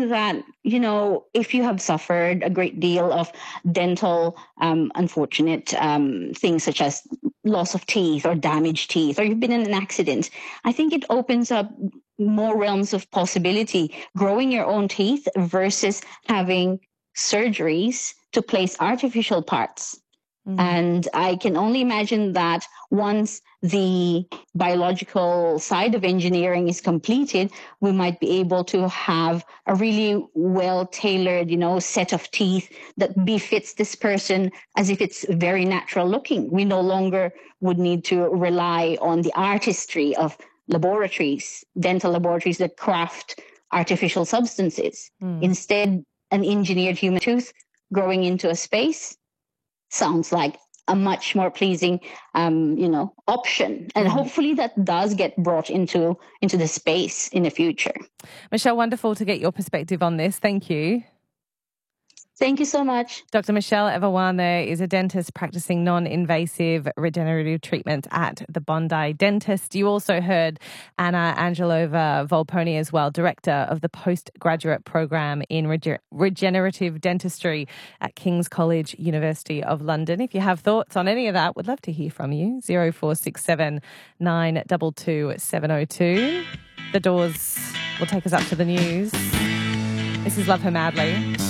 that, if you have suffered a great deal of dental unfortunate things such as loss of teeth or damaged teeth, or you've been in an accident, I think it opens up more realms of possibility. Growing your own teeth versus having surgeries to place artificial parts. And I can only imagine that once the biological side of engineering is completed, we might be able to have a really well-tailored, set of teeth that befits this person as if it's very natural looking. We no longer would need to rely on the artistry of laboratories, dental laboratories that craft artificial substances. Instead, an engineered human tooth growing into a space sounds like a much more pleasing, option. And hopefully that does get brought into the space in the future. Michelle, wonderful to get your perspective on this. Thank you. Thank you so much. Dr. Michelle Evawan there is a dentist practicing non-invasive regenerative treatment at the Bondi Dentist. You also heard Anna Angelova Volponi as well, Director of the Postgraduate Program in Regenerative Dentistry at King's College, University of London. If you have thoughts on any of that, we'd love to hear from you. 0467 922 702. The Doors will take us up to the news. This is Love Her Madly.